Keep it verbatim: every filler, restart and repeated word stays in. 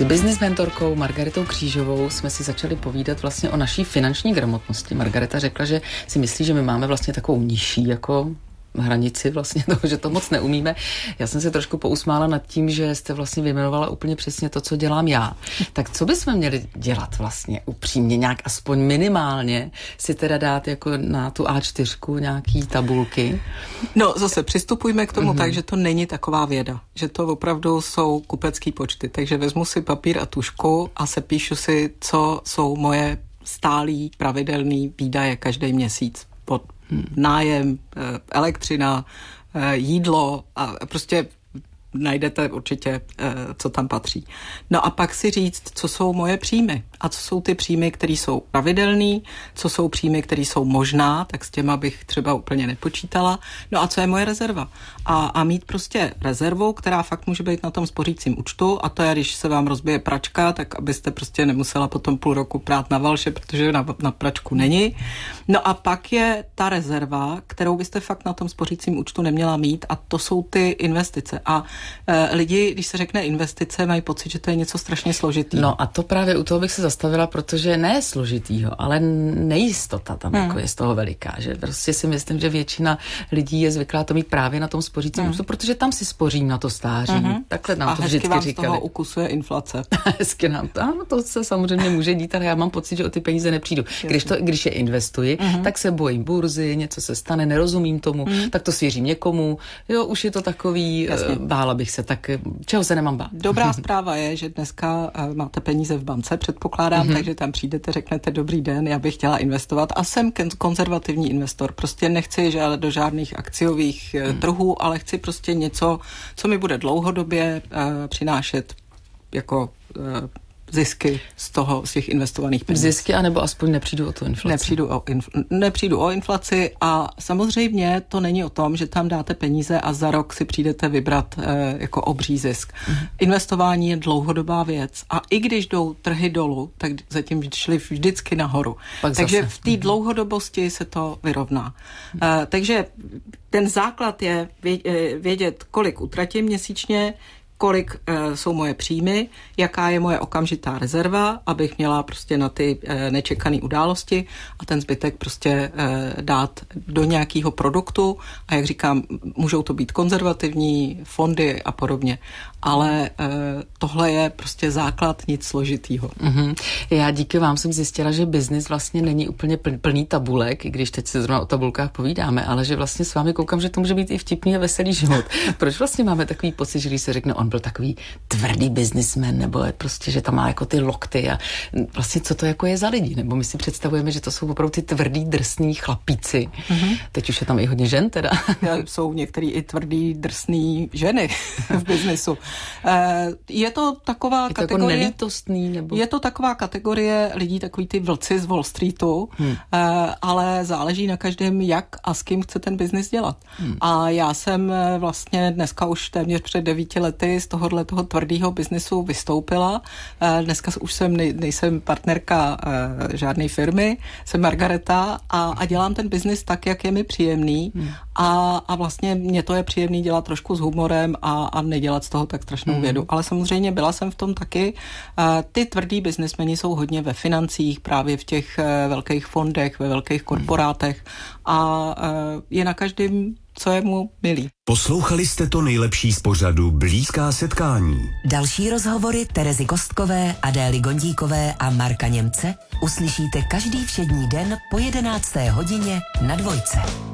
S business mentorkou Margaritou Křížovou jsme si začali povídat vlastně o naší finanční gramotnosti. Margarita řekla, že si myslí, že my máme vlastně takovou nižší jako hranici vlastně toho, že to moc neumíme. Já jsem se trošku pousmála nad tím, že jste vlastně vyjmenovala úplně přesně to, co dělám já. Tak co bychom měli dělat vlastně upřímně, nějak aspoň minimálně si teda dát jako na tu á čtyři nějaký tabulky? No zase přistupujme k tomu mm-hmm. tak, že to není taková věda, že to opravdu jsou kupecký počty, takže vezmu si papír a tužku a sepíšu si, co jsou moje stálý pravidelný výdaje každý měsíc pod nájem, elektřina, jídlo a prostě najdete určitě, co tam patří. No a pak si říct, co jsou moje příjmy a co jsou ty příjmy, které jsou pravidelný, co jsou příjmy, které jsou možná, tak s těma bych třeba úplně nepočítala. No a co je moje rezerva? A, a mít prostě rezervu, která fakt může být na tom spořícím účtu a to je, když se vám rozbije pračka, tak abyste prostě nemusela potom půl roku prát na valše, protože na, na pračku není. No a pak je ta rezerva, kterou byste fakt na tom spořícím účtu neměla mít a to jsou ty investice. A e, lidi, když se řekne investice, mají pocit, že to je něco strašně složitého. No a to právě u toho bych se zastavila, protože ne složitýho, ale nejistota tam hmm. jako je z toho veliká, že prostě si myslím, že většina lidí je zvyklá to mít právě na tom spořícím hmm. účtu, protože tam si spořím na to stáří. Hmm. Takhle nám a to vždycky říkali. A hezky vám z toho ukusuje inflace. Hezky nám to, ano, to se samozřejmě může dít, ale já mám pocit, že o ty peníze nepřijdu. Když, to, když je investuji, hmm. tak se bojím burzy, něco se stane, nerozumím tomu, hmm. tak to svěřím někomu. Jo, už je to takový, Jasně. bála bych se, tak čeho se nemám bát. Dobrá zpráva je, že dneska uh, máte peníze v bance, předpokládám, mm-hmm. takže tam přijdete, řeknete dobrý den, já bych chtěla investovat a jsem konzervativní investor. Prostě nechci žádat do žádných akciových mm. trhů, ale chci prostě něco, co mi bude dlouhodobě uh, přinášet jako uh, zisky z toho, z těch investovaných peněz. Zisky, anebo aspoň nepřijdu o tu inflaci. Nepřijdu o, infl- nepřijdu o inflaci a samozřejmě to není o tom, že tam dáte peníze a za rok si přijdete vybrat eh, jako obří zisk. Mm. Investování je dlouhodobá věc a i když jdou trhy dolů, tak zatím šli vždycky nahoru. Pak takže zase. v té dlouhodobosti se to vyrovná. Mm. Eh, takže ten základ je vědět, kolik utratím měsíčně, kolik e, jsou moje příjmy, jaká je moje okamžitá rezerva, abych měla prostě na ty e, nečekané události a ten zbytek prostě e, dát do nějakého produktu a jak říkám, můžou to být konzervativní fondy a podobně, ale e, tohle je prostě základ, nic složitýho. Mm-hmm. Já díky vám jsem zjistila, že biznis vlastně není úplně plný tabulek, i když teď se zrovna o tabulkách povídáme, ale že vlastně s vámi koukám, že to může být i vtipný a veselý život. Proč vlastně máme takový pocit, že když se řekne, on byl takový tvrdý biznismen, nebo je prostě, že tam má jako ty lokty a vlastně co to jako je za lidi, nebo my si představujeme, že to jsou opravdu ty tvrdý, drsný chlapíci. Mm-hmm. Teď už je tam i hodně žen teda. Jsou některý i tvrdý, drsný ženy v biznisu. Je to taková je to kategorie... jako nelítostný, nebo... Je to taková kategorie lidí, takový ty vlci z Wall Streetu, hmm. ale záleží na každém, jak a s kým chce ten biznis dělat. Hmm. A já jsem vlastně dneska už téměř před devíti lety z tohohle toho tvrdého biznisu vystoupila. Dneska už jsem nej, nejsem partnerka žádné firmy, jsem Margareta a, a dělám ten biznis tak, jak je mi příjemný hmm. a, a vlastně mě to je příjemný dělat trošku s humorem a, a nedělat z toho tak strašnou hmm. vědu. Ale samozřejmě byla jsem v tom taky. Ty tvrdý biznismeni jsou hodně ve financích, právě v těch velkých fondech, ve velkých korporátech a je na každém, co je mu milý. Poslouchali jste to nejlepší z pořadu Blízká setkání. Další rozhovory Terezy Kostkové, Adély Gondíkové a Marka Němce uslyšíte každý všední den po jedenácté hodině na Dvojce.